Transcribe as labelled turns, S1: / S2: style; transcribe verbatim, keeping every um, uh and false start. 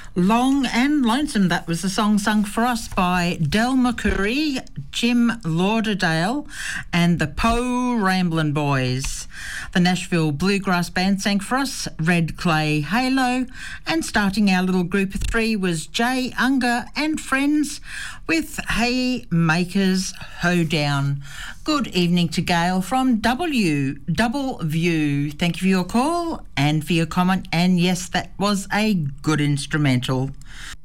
S1: Long and Lonesome, that was the song sung for us by Del McCurry, Jim Lauderdale and the Poe Ramblin' Boys. The Nashville Bluegrass Band sang for us Red Clay Halo, and starting our little group of three was Jay Unger and Friends with Haymakers Hoedown. Good evening to Gail from W Double View. Thank you for your call and for your comment, and yes, that was a good instrumental.